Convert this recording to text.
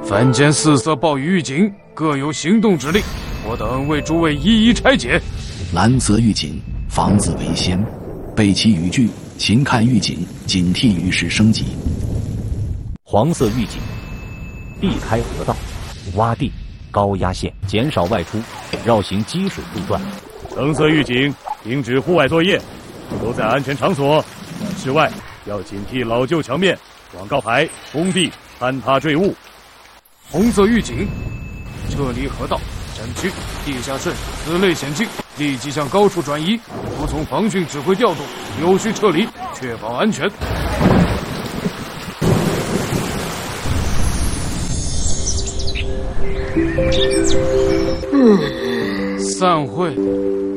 凡见四色暴雨预警，各有行动之令，我等为诸位一一拆解。 蓝色预警，防字为先，备齐语句，勤看预警，警惕雨势升级。 黄色预警，避开河道、洼地、高压线，减少外出，绕行积水路段。 橙色预警，停止户外作业，都在安全场所。在室外要警惕老旧墙面、广告牌、工地坍塌坠物。 红色预警，撤离河道、山区、地下渗此类险境，立即向高处转移，服从防汛指挥调度，有序撤离，确保安全。散会。